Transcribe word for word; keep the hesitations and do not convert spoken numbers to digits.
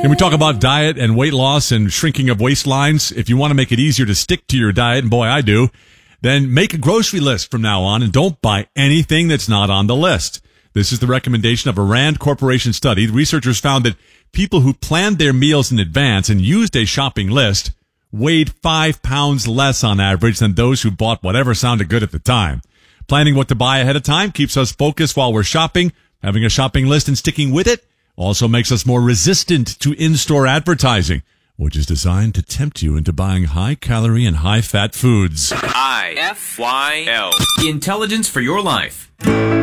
Can we talk about diet and weight loss and shrinking of waistlines? If you want to make it easier to stick to your diet, and boy, I do, then make a grocery list from now on and don't buy anything that's not on the list. This is the recommendation of a Rand Corporation study. The researchers found that people who planned their meals in advance and used a shopping list weighed five pounds less on average than those who bought whatever sounded good at the time. Planning what to buy ahead of time keeps us focused while we're shopping. Having a shopping list and sticking with it also makes us more resistant to in-store advertising, which is designed to tempt you into buying high-calorie and high-fat foods. I F Y L. Intelligence for your life.